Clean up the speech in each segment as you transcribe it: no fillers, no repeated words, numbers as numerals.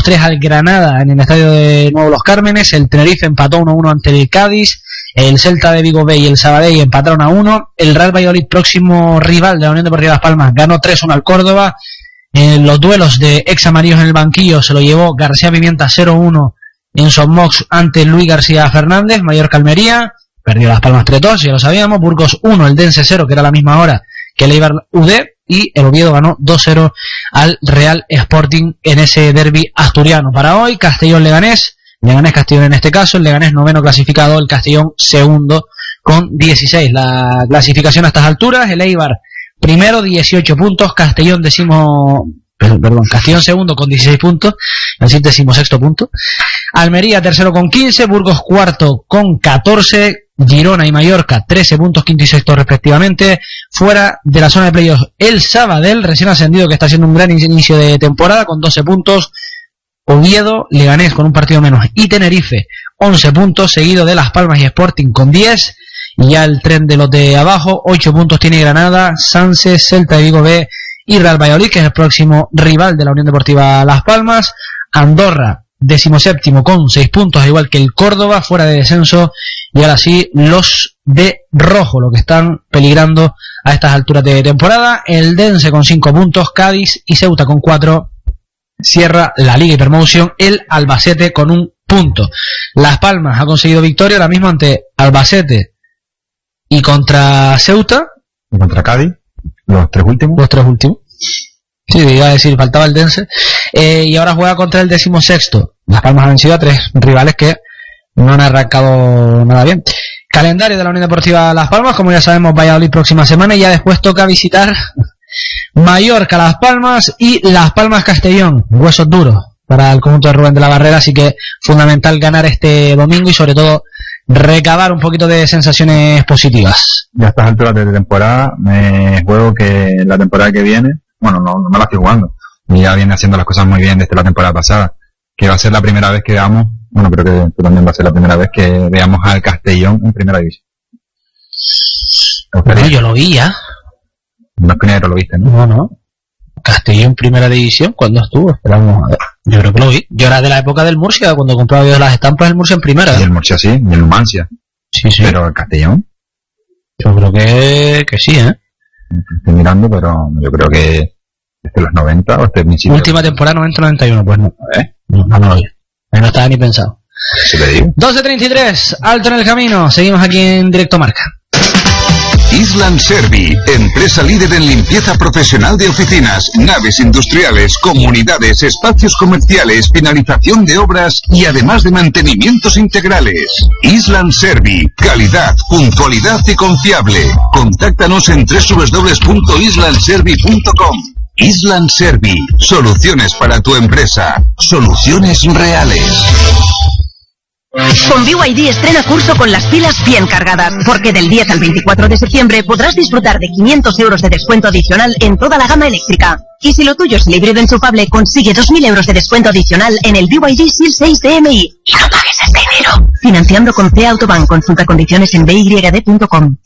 2-3 al Granada en el estadio de Nuevo Los Cármenes. El Tenerife empató 1-1 ante el Cádiz. El Celta de Vigo B y el Sabadell empataron 1-1. El Real Valladolid, próximo rival de la Unión Deportiva Las Palmas, ganó 3-1 al Córdoba. En los duelos de ex amarillos en el banquillo se lo llevó García Pimienta 0-1 en Son Mox ante Luis García Fernández. Mallorca Almería perdió Las Palmas 3-2, ya lo sabíamos. Burgos 1, el Dense 0, que era la misma hora que el Eibar UD. Y el Oviedo ganó 2-0 al Real Sporting en ese derbi asturiano. Para hoy, Castellón-Leganés. Leganés-Castellón en este caso. El Leganés noveno clasificado, el Castellón segundo con 16. La clasificación a estas alturas: el Eibar primero, 18 puntos. Castellón Castellón segundo con 16 puntos. Así 16º punto. Almería tercero con 15. Burgos cuarto con 14. Girona y Mallorca 13 puntos, quinto y sexto respectivamente. Fuera de la zona de playoffs, el Sabadell, recién ascendido, que está haciendo un gran inicio de temporada con 12 puntos. Oviedo, Leganés con un partido menos y Tenerife 11 puntos, seguido de Las Palmas y Sporting con 10. Y ya el tren de los de abajo, 8 puntos tiene Granada, Sanse, Celta de Vigo B y Real Valladolid, que es el próximo rival de la Unión Deportiva Las Palmas. Andorra 17º con 6 puntos, al igual que el Córdoba, fuera de descenso. Y ahora sí, los de rojo, lo que están peligrando a estas alturas de temporada. El Dense con 5 puntos, Cádiz y Ceuta con 4. Cierra la Liga Hypermotion el Albacete con 1 punto. Las Palmas ha conseguido victoria ahora mismo ante Albacete y contra Ceuta. Y contra Cádiz, los tres últimos. Sí, iba a decir, faltaba el Dense. Y ahora juega contra el 16º. Las Palmas ha vencido a 3 rivales que no han arrancado nada bien. Calendario de la Unión Deportiva Las Palmas, como ya sabemos, Valladolid próxima semana, y ya después toca visitar Mallorca, Las Palmas y Las Palmas Castellón. Huesos duros para el conjunto de Rubén de la Barrera, así que fundamental ganar este domingo y sobre todo recabar un poquito de sensaciones positivas. Ya a estas alturas de temporada me juego que la temporada que viene, bueno, no la estoy jugando, y ya viene haciendo las cosas muy bien desde la temporada pasada, que va a ser la primera vez que veamos, bueno, creo que también va a ser la primera vez que veamos al Castellón en primera división. Bueno, yo lo vi ya. No es que no lo viste, ¿no? No. Castellón primera división, ¿cuándo estuvo? Esperamos a ver. Yo creo que lo vi. Yo era de la época del Murcia, cuando compraba yo las estampas del Murcia en primera. Y el Murcia sí, y el Numancia. Sí. Pero el Castellón. Yo creo que sí, ¿eh? Estoy mirando, pero yo creo que desde los 90 o este principio. Última temporada 90-91, pues no. No lo vi. Ahí no estaba ni pensado. ¿Sí te digo? 12:33, alto en el camino. Seguimos aquí en Directo Marca. Island Servi, empresa líder en limpieza profesional de oficinas, naves industriales, comunidades, espacios comerciales, finalización de obras y además de mantenimientos integrales. Island Servi, calidad, puntualidad y confiable. Contáctanos en www.islandservi.com. Island Servi, soluciones para tu empresa, soluciones reales. Con BYD estrena curso con las pilas bien cargadas, porque del 10 al 24 de septiembre podrás disfrutar de 500 euros de descuento adicional en toda la gama eléctrica. Y si lo tuyo es el híbrido enchufable, consigue 2.000 euros de descuento adicional en el BYD SEAL 6 DMI. Y no pagues este dinero. Financiando con C Autobank. Consulta condiciones en byd.com.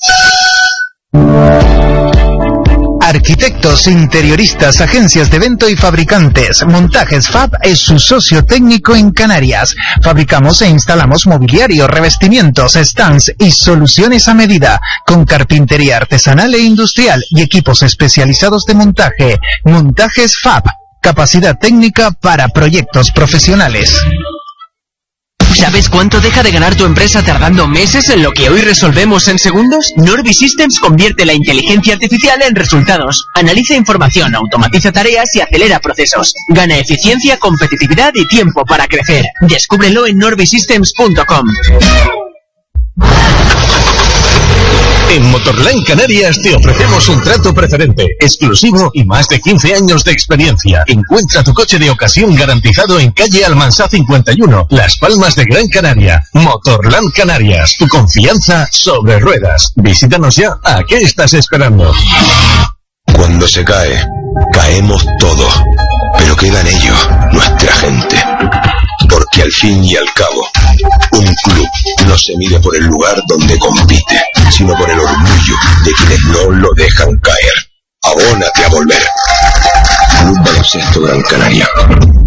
Arquitectos, interioristas, agencias de evento y fabricantes. Montajes Fab es su socio técnico en Canarias. Fabricamos e instalamos mobiliario, revestimientos, stands y soluciones a medida, con carpintería artesanal e industrial y equipos especializados de montaje. Montajes Fab, capacidad técnica para proyectos profesionales. ¿Sabes cuánto deja de ganar tu empresa tardando meses en lo que hoy resolvemos en segundos? Norby Systems convierte la inteligencia artificial en resultados. Analiza información, automatiza tareas y acelera procesos. Gana eficiencia, competitividad y tiempo para crecer. Descúbrelo en norbysystems.com. En Motorland Canarias te ofrecemos un trato preferente, exclusivo y más de 15 años de experiencia. Encuentra tu coche de ocasión garantizado en calle Almansá 51, Las Palmas de Gran Canaria. Motorland Canarias, tu confianza sobre ruedas. Visítanos ya. ¿A qué estás esperando? Cuando se cae, caemos todos, pero queda en ello nuestra gente. Porque al fin y al cabo, un club no se mide por el lugar donde compite, sino por el orgullo de quienes no lo dejan caer. Abónate a volver. Club Baloncesto Gran Canaria.